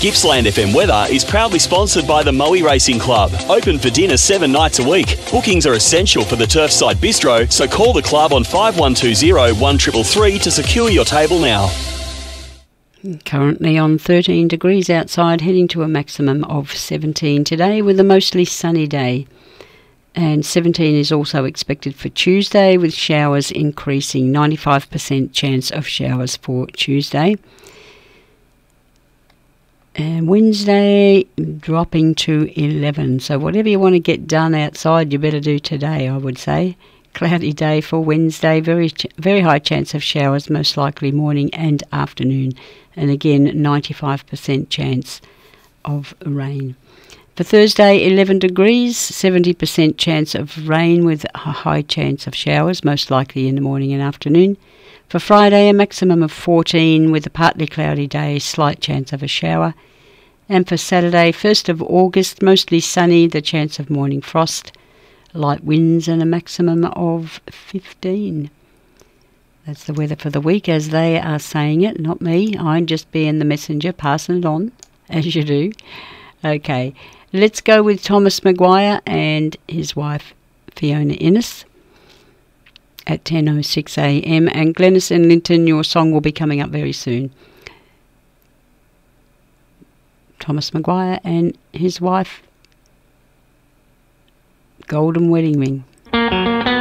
Gippsland FM weather is proudly sponsored by the Moe Racing Club. Open for dinner 7 nights a week. Bookings are essential for the Turfside Bistro, so call the club on 5120 1333 to secure your table now. Currently on 13 degrees outside, heading to a maximum of 17 today with a mostly sunny day. And 17 is also expected for Tuesday, with showers increasing. 95% chance of showers for Tuesday. And Wednesday dropping to 11. So whatever you want to get done outside, you better do today, I would say. Cloudy day for Wednesday. Very high chance of showers, most likely morning and afternoon. And again, 95% chance of rain. For Thursday, 11 degrees, 70% chance of rain with a high chance of showers, most likely in the morning and afternoon. For Friday, a maximum of 14 with a partly cloudy day, slight chance of a shower. And for Saturday, 1st of August, mostly sunny, the chance of morning frost, light winds and a maximum of 15. That's the weather for the week as they are saying it, not me. I'm just being the messenger, passing it on, as you do. Okay, let's go with Thomas Maguire and his wife Fiona Innes at 10:06 a.m. And Glennis and Linton, your song will be coming up very soon. Thomas Maguire and his wife, Golden Wedding Ring.